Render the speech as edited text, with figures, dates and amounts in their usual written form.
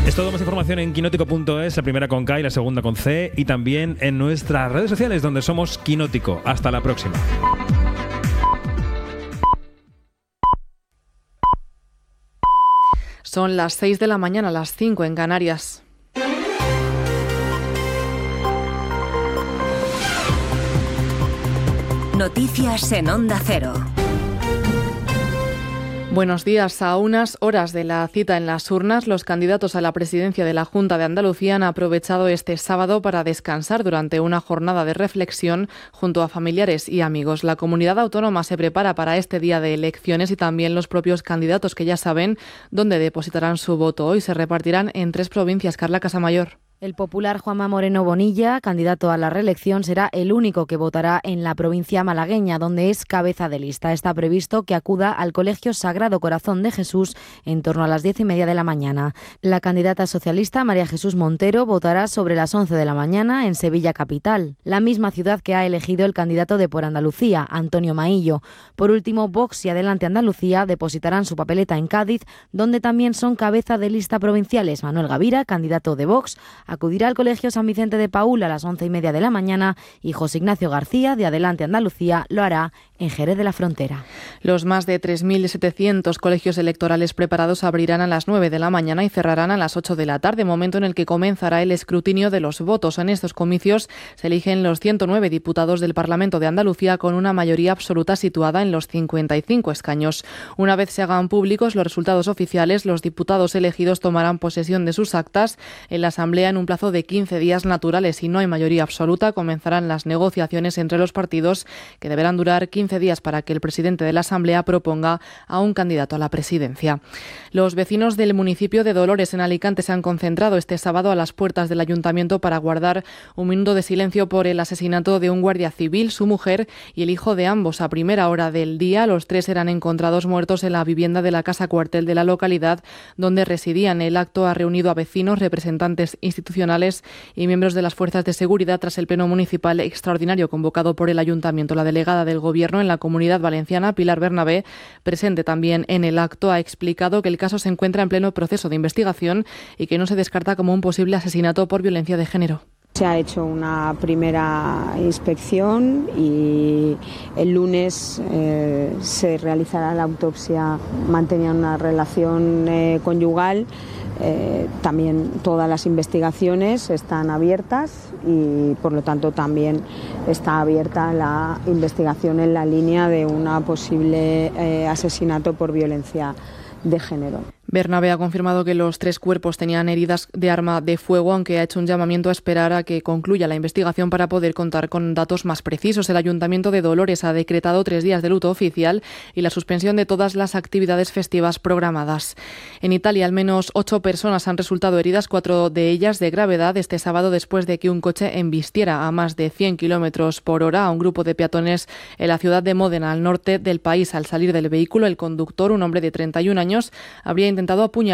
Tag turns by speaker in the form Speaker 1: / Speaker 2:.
Speaker 1: Es todo, más información en quinótico.es, la primera con K y la segunda con C, y también en nuestras redes sociales, donde somos Quinótico. Hasta la próxima.
Speaker 2: Son las 6 de la mañana, las 5 en Canarias.
Speaker 3: Noticias en Onda Cero.
Speaker 2: Buenos días. A unas horas de la cita en las urnas, los candidatos a la presidencia de la Junta de Andalucía han aprovechado este sábado para descansar durante una jornada de reflexión junto a familiares y amigos. La comunidad autónoma se prepara para este día de elecciones y también los propios candidatos, que ya saben dónde depositarán su voto. Hoy se repartirán en 3 provincias. Carla Casamayor.
Speaker 4: El popular Juanma Moreno Bonilla, candidato a la reelección, será el único que votará en la provincia malagueña, donde es cabeza de lista. Está previsto que acuda al Colegio Sagrado Corazón de Jesús en torno a las 10:30 de la mañana. La candidata socialista, María Jesús Montero, votará sobre las 11 de la mañana en Sevilla capital, la misma ciudad que ha elegido el candidato de Por Andalucía, Antonio Maillo. Por último, Vox y Adelante Andalucía depositarán su papeleta en Cádiz, donde también son cabeza de lista provinciales. Manuel Gavira, candidato de Vox, acudirá al Colegio San Vicente de Paúl a las 11:30 de la mañana y José Ignacio García, de Adelante Andalucía, lo hará en Jerez de la Frontera.
Speaker 2: Los más de 3.700 colegios electorales preparados abrirán a las 9 de la mañana y cerrarán a las 8 de la tarde, momento en el que comenzará el escrutinio de los votos. En estos comicios se eligen los 109 diputados del Parlamento de Andalucía, con una mayoría absoluta situada en los 55 escaños. Una vez se hagan públicos los resultados oficiales, los diputados elegidos tomarán posesión de sus actas en la Asamblea en un plazo de 15 días naturales. Si no hay mayoría absoluta, comenzarán las negociaciones entre los partidos, que deberán durar 15 días para que el presidente de la Asamblea proponga a un candidato a la presidencia. Los vecinos del municipio de Dolores, en Alicante, se han concentrado este sábado a las puertas del ayuntamiento para guardar un minuto de silencio por el asesinato de un guardia civil, su mujer y el hijo de ambos. A primera hora del día, los 3 eran encontrados muertos en la vivienda de la casa cuartel de la localidad donde residían. El acto ha reunido a vecinos, representantes institucionales y miembros de las fuerzas de seguridad tras el pleno municipal extraordinario convocado por el ayuntamiento. La delegada del Gobierno en la Comunidad Valenciana, Pilar Bernabé, presente también en el acto, ha explicado que el caso se encuentra en pleno proceso de investigación y que no se descarta como un posible asesinato por violencia de género.
Speaker 5: Se ha hecho una primera inspección y el lunes se realizará la autopsia. Mantenían una relación conyugal. También todas las investigaciones están abiertas y por lo tanto también está abierta la investigación en la línea de una posible asesinato por violencia de género.
Speaker 2: Bernabé ha confirmado que los 3 cuerpos tenían heridas de arma de fuego, aunque ha hecho un llamamiento a esperar a que concluya la investigación para poder contar con datos más precisos. El Ayuntamiento de Dolores ha decretado 3 días de luto oficial y la suspensión de todas las actividades festivas programadas. En Italia, al menos 8 personas han resultado heridas, 4 de ellas de gravedad, este sábado después de que un coche embistiera a más de 100 kilómetros por hora a un grupo de peatones en la ciudad de Módena, al norte del país. Al salir del vehículo, el conductor, un hombre de 31 años, habría intentado apuñalar